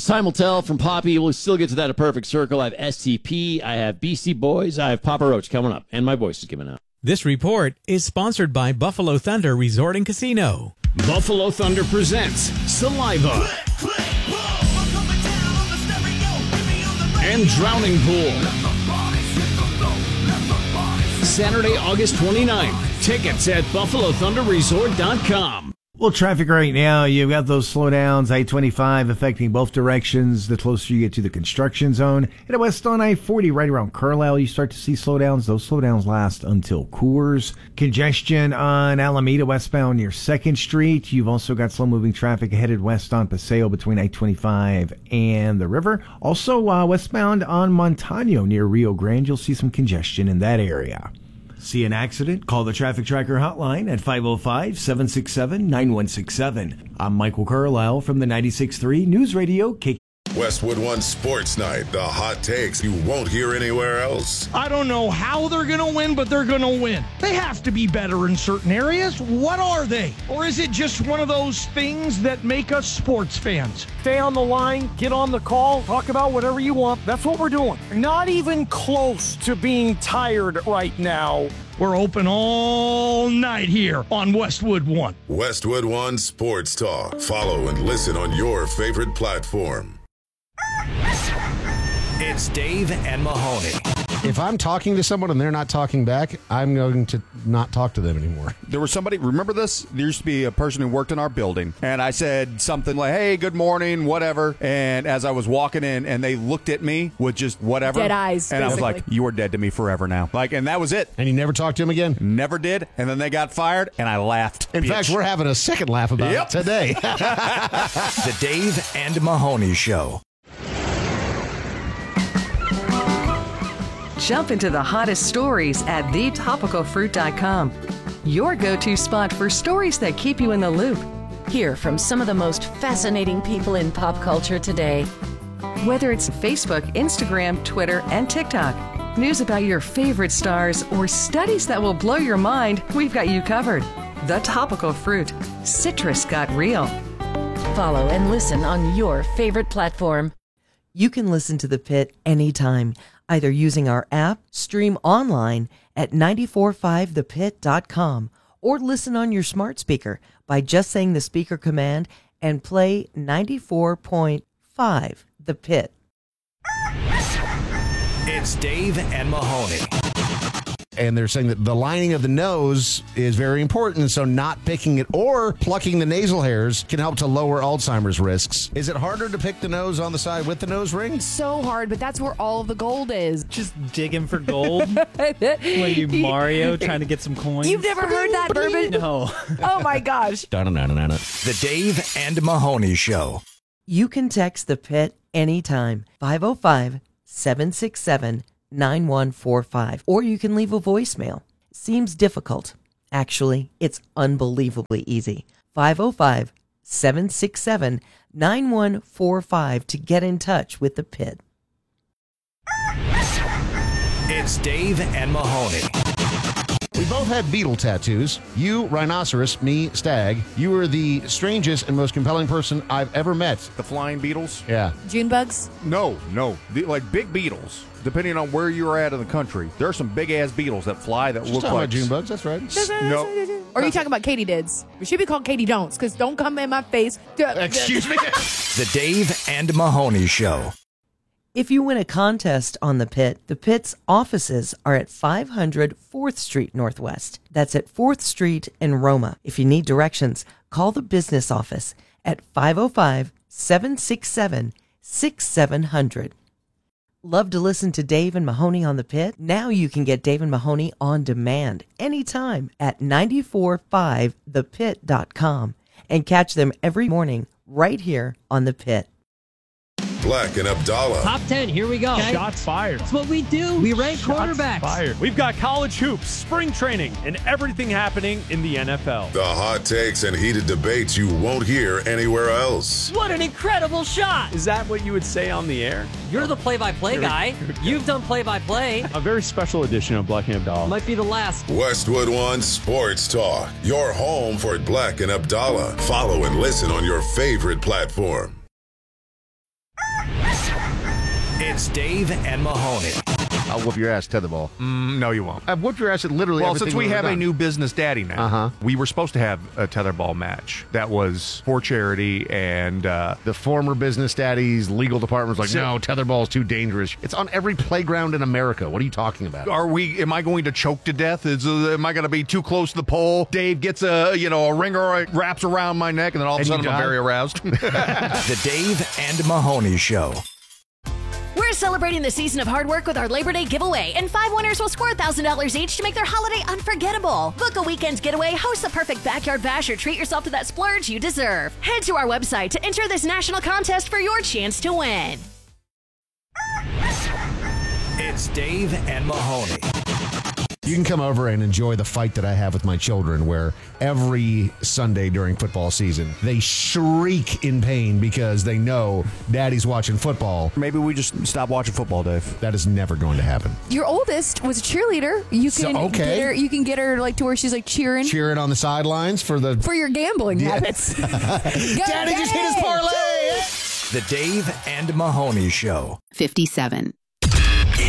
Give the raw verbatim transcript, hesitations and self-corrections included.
Simultel from Poppy. We'll still get to that. A Perfect Circle. I have S T P. I have B C Boys. I have Papa Roach coming up. And my voice is giving out. This report is sponsored by Buffalo Thunder Resort and Casino. Buffalo Thunder presents Saliva and Drowning Pool. Saturday, August twenty-ninth. Tickets at buffalo thunder resort dot com. Well, traffic right now, you've got those slowdowns, I twenty-five affecting both directions the closer you get to the construction zone. And west on I forty, right around Carlisle, you start to see slowdowns. Those slowdowns last until Coors. Congestion on Alameda westbound near second Street. You've also got slow-moving traffic headed west on Paseo between I twenty-five and the river. Also, uh, westbound on Montano near Rio Grande, you'll see some congestion in that area. See an accident? Call the Traffic Tracker hotline at five oh five, seven six seven, nine one six seven. I'm Michael Carlisle from the ninety-six point three News Radio K. Westwood One Sports Night, the hot takes you won't hear anywhere else. I don't know how they're going to win, but they're going to win. They have to be better in certain areas. What are they? Or is it just one of those things that make us sports fans? Stay on the line, get on the call, talk about whatever you want. That's what we're doing. Not even close to being tired right now. We're open all night here on Westwood One. Westwood One Sports Talk. Follow and listen on your favorite platform. It's Dave and Mahoney. If I'm talking to someone and they're not talking back, I'm going to not talk to them anymore. There was somebody, remember this? There used to be a person who worked in our building, and I said something like, hey, good morning, whatever. And as I was walking in, and they looked at me with just whatever. Dead eyes, And basically. I was like, you are dead to me forever now. Like, and that was it. And you never talked to him again? Never did. And then they got fired, and I laughed. In bitch. fact, we're having a second laugh about Yep. it today. The Dave and Mahoney Show. Jump into the hottest stories at the topical fruit dot com. Your go-to spot for stories that keep you in the loop. Hear from some of the most fascinating people in pop culture today. Whether it's Facebook, Instagram, Twitter, and TikTok, news about your favorite stars, or studies that will blow your mind, we've got you covered. The Topical Fruit. Citrus got real. Follow and listen on your favorite platform. You can listen to The Pit anytime, either using our app, stream online at nine four five the pit dot com, or listen on your smart speaker by just saying the speaker command and play ninety-four point five The Pit. It's Dave and Mahoney. And they're saying that the lining of the nose is very important, so not picking it or plucking the nasal hairs can help to lower Alzheimer's risks. Is it harder to pick the nose on the side with the nose ring? So hard, but that's where all of the gold is. Just digging for gold? When you Mario trying to get some coins? You've never heard that, Bourbon? No. Oh, my gosh. The Dave and Mahoney Show. You can text The Pit anytime, five oh five, seven six seven, nine one four five, or you can leave a voicemail. Seems difficult. Actually, it's unbelievably easy. five oh five, seven six seven, nine one four five to get in touch with The Pit. It's Dave and Mahoney. We both had beetle tattoos. You, rhinoceros, me, stag. You were the strangest and most compelling person I've ever met. The flying beetles? Yeah. June bugs? No, no. The, like big beetles. Depending on where you're at in the country, there are some big-ass beetles that fly that Just look talking like... about June bugs, that's right. No. Or are you talking about katydids? It should be called Katy Don'ts, because don't come in my face. Excuse me? The Dave and Mahoney Show. If you win a contest on The Pit, The Pit's offices are at five hundred fourth Street Northwest. That's at fourth Street in Roma. If you need directions, call the business office at five oh five, seven six seven, six seven zero zero. Love to listen to Dave and Mahoney on The Pit? Now you can get Dave and Mahoney on demand anytime at nine four five the pit dot com and catch them every morning right here on The Pit. Black and Abdallah. Top ten, here we go. Okay? Shots fired. That's what we do. We rank Shots quarterbacks. fired. We've got college hoops, spring training, and everything happening in the N F L. The hot takes and heated debates you won't hear anywhere else. What an incredible shot. Is that what you would say on the air? You're the play-by-play guy. You've done play-by-play. A very special edition of Black and Abdallah. Might be the last. Westwood One Sports Talk. Your home for Black and Abdallah. Follow and listen on your favorite platform. It's Dave and Mahoney. I'll whoop your ass, tetherball. Mm, no, you won't. I've whooped your ass at literally Well, everything since we we've have ever a done. new business daddy now, Uh-huh. we were supposed to have a tetherball match that was for charity, and uh, the former business daddy's legal department was like, So- no, tetherball is too dangerous. It's on every playground in America. What are you talking about? are we? Am I going to choke to death? Is uh, am I going to be too close to the pole? Dave gets a you know a ringer wraps around my neck, and then all of a And you sudden I'm die? very aroused. The Dave and Mahoney Show. We're celebrating the season of hard work with our Labor Day giveaway, and five winners will score one thousand dollars each to make their holiday unforgettable. Book a weekend getaway, host the perfect backyard bash, or treat yourself to that splurge you deserve. Head to our website to enter this national contest for your chance to win. It's Dave and Mahoney. You can come over and enjoy the fight that I have with my children, where every Sunday during football season, they shriek in pain because they know Daddy's watching football. Maybe we just stop watching football, Dave. That is never going to happen. Your oldest was a cheerleader. You So, can okay. get her. You can get her like to where she's like cheering Cheering on the sidelines for the... for your gambling Yeah. habits. Go, Daddy just hit his parlay! The Dave and Mahoney Show. fifty-seven.